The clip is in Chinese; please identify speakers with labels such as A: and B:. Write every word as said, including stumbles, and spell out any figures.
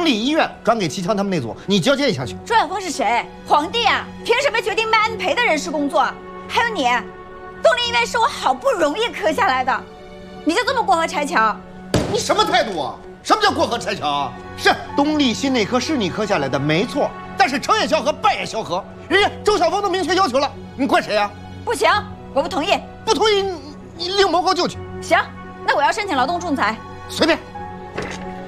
A: 立医院转给齐强他们那组，你交接一下去。
B: 朱晓峰是谁？皇帝啊！凭什么决定卖安培的人事工作？还有你，东立医院是我好不容易磕下来的，你就这么过河拆桥？
A: 你什么态度啊？什么叫过河拆桥啊？是东立心内科是你磕下来的，没错。但是成也萧何，败也萧何，人家周晓峰都明确要求了，你怪谁啊？
B: 不行，我不同意。
A: 不同意，你你另谋高就去。
B: 行，那我要申请劳动仲裁。
A: 随便。